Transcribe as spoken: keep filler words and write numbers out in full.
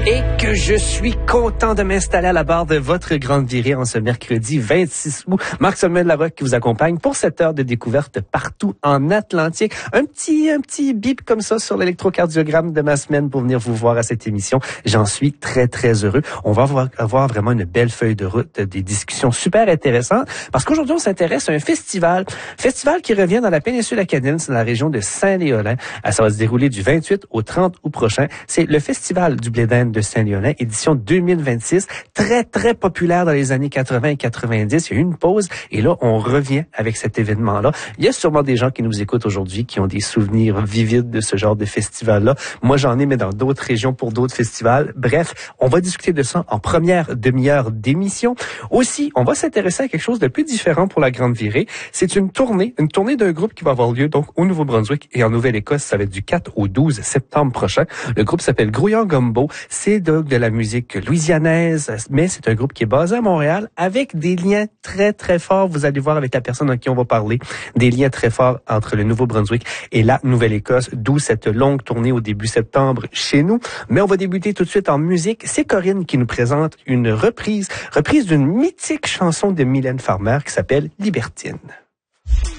Et que je suis content de m'installer à la barre de votre grande virée en ce mercredi vingt-six août. Marc-Samuel Larocque qui vous accompagne pour cette heure de découverte partout en Atlantique. Un petit, un petit bip comme ça sur l'électrocardiogramme de ma semaine pour venir vous voir à cette émission. J'en suis très, très heureux. On va avoir, avoir vraiment une belle feuille de route, des discussions super intéressantes parce qu'aujourd'hui, on s'intéresse à un festival. Festival qui revient dans la péninsule acadienne, c'est dans la région de Saint-Léolin. Ça va se dérouler du vingt-huit au trente août prochain. C'est le Festival du blé d'Inde de Saint-Léolin, édition deux mille vingt-six, très, très populaire dans les années quatre-vingts et quatre-vingt-dix. Il y a eu une pause et là, on revient avec cet événement-là. Il y a sûrement des gens qui nous écoutent aujourd'hui qui ont des souvenirs vivides de ce genre de festival-là. Moi, j'en ai, mais dans d'autres régions pour d'autres festivals. Bref, on va discuter de ça en première demi-heure d'émission. Aussi, on va s'intéresser à quelque chose de plus différent pour la Grande Virée. C'est une tournée, une tournée d'un groupe qui va avoir lieu donc au Nouveau-Brunswick et en Nouvelle-Écosse. Ça va être du quatre au douze septembre prochain. Le groupe s'appelle Grouillant Gumbo. C'est donc de la musique louisianaise, mais c'est un groupe qui est basé à Montréal avec des liens très, très forts. Vous allez voir avec la personne à qui on va parler, des liens très forts entre le Nouveau-Brunswick et la Nouvelle-Écosse, d'où cette longue tournée au début septembre chez nous. Mais on va débuter tout de suite en musique. C'est Corinne qui nous présente une reprise, reprise d'une mythique chanson de Mylène Farmer qui s'appelle Libertine.